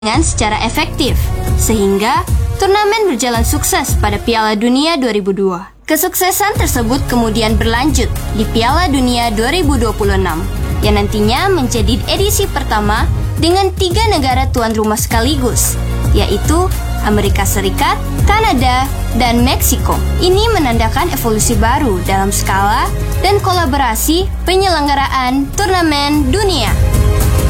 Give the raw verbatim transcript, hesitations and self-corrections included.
dengan secara efektif, sehingga turnamen berjalan sukses pada Piala Dunia dua ribu dua. Kesuksesan tersebut kemudian berlanjut di Piala Dunia dua ribu dua puluh enam, yang nantinya menjadi edisi pertama dengan tiga negara tuan rumah sekaligus, yaitu Amerika Serikat, Kanada, dan Meksiko. Ini menandakan evolusi baru dalam skala dan kolaborasi penyelenggaraan turnamen dunia.